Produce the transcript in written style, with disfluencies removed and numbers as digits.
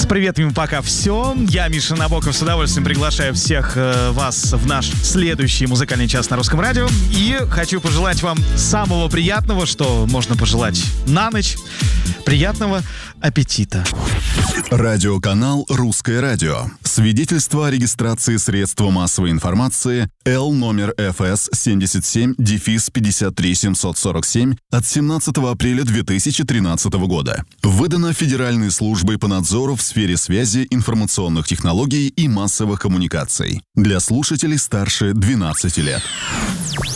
С приветами пока все. Я, Миша Набоков, с удовольствием приглашаю всех вас в наш следующий музыкальный час на Русском радио. И хочу пожелать вам самого приятного, что можно пожелать на ночь. Приятного аппетита. Радиоканал «Русское радио». Свидетельство о регистрации средства массовой информации Л номер ФС 77-53747 от 17 апреля 2013 года. Выдано Федеральной службой по надзору в сфере связи, информационных технологий и массовых коммуникаций. Для слушателей старше 12 лет.